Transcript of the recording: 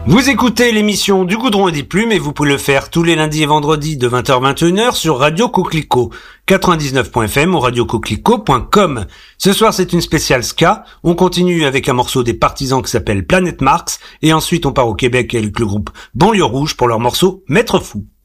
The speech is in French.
Vous écoutez l'émission du Goudron et des Plumes et vous pouvez le faire tous les lundis et vendredis de 20h à 21h sur Radio Coquelicot 99.fm ou radiocoquelicot.com. Ce soir c'est une spéciale ska, on continue avec un morceau des Partisans qui s'appelle Planète Marx et ensuite on part au Québec avec le groupe Banlieue Rouge pour leur morceau Maître Fou.